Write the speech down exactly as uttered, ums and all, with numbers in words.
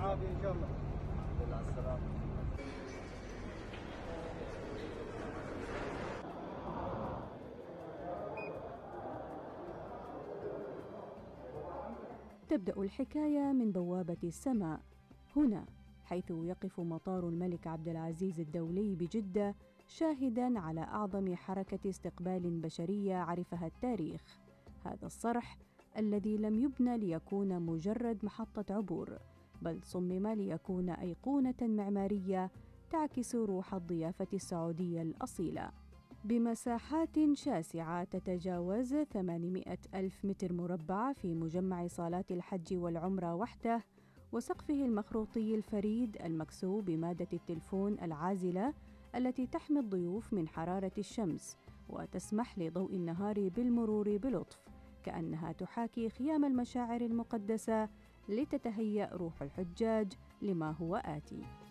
العافية إن شاء الله. الحمد لله على السلامة. تبدأ الحكاية من بوابة السماء هنا، حيث يقف مطار الملك عبد العزيز الدولي بجدة شاهداً على أعظم حركة استقبال بشرية عرفها التاريخ. هذا الصرح الذي لم يبنى ليكون مجرد محطة عبور، بل صمم ليكون أيقونة معمارية تعكس روح الضيافة السعودية الأصيلة. بمساحات شاسعة تتجاوز ثمانمائة ألف متر مربع في مجمع صالات الحج والعمرة وحده، وسقفه المخروطي الفريد المكسو بمادة التلفون العازلة التي تحمي الضيوف من حرارة الشمس وتسمح لضوء النهار بالمرور بلطف، كأنها تحاكي خيام المشاعر المقدسة لتتهيأ روح الحجاج لما هو آتي.